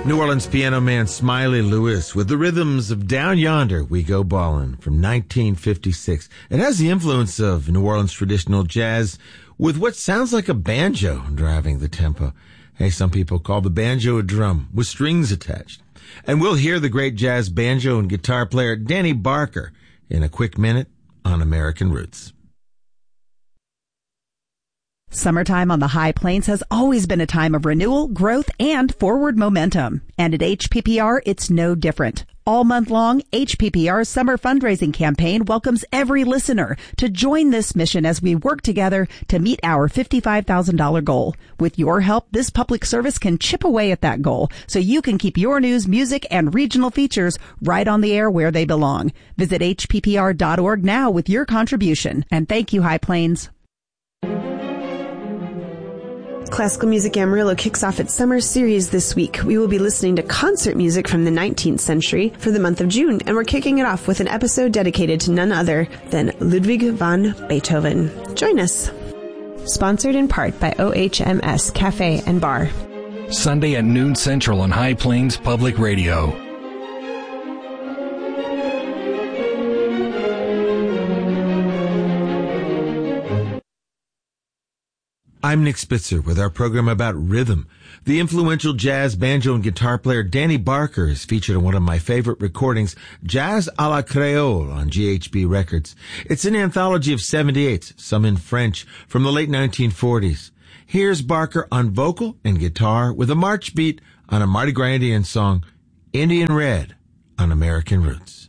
New Orleans piano man Smiley Lewis with the rhythms of Down Yonder, We Go Ballin' from 1956. It has the influence of New Orleans traditional jazz with what sounds like a banjo driving the tempo. Hey, some people call the banjo a drum with strings attached. And we'll hear the great jazz banjo and guitar player Danny Barker in a quick minute on American Roots. Summertime on the High Plains has always been a time of renewal, growth, and forward momentum. And at HPPR, it's no different. All month long, HPPR's summer fundraising campaign welcomes every listener to join this mission as we work together to meet our $55,000 goal. With your help, this public service can chip away at that goal so you can keep your news, music, and regional features right on the air where they belong. Visit hppr.org now with your contribution. And thank you, High Plains. Classical Music Amarillo kicks off its summer series this week. We will be listening to concert music from the 19th century for the month of June, and we're kicking it off with an episode dedicated to none other than Ludwig van Beethoven. Join us. Sponsored in part by OHMS Cafe and Bar. Sunday at noon Central on High Plains Public Radio. I'm Nick Spitzer with our program about rhythm. The influential jazz, banjo, and guitar player Danny Barker is featured on one of my favorite recordings, Jazz à la Creole on GHB Records. It's an anthology of 78s, some in French, from the late 1940s. Here's Barker on vocal and guitar with a march beat on a Mardi Gras Indian song, Indian Red, on American Roots.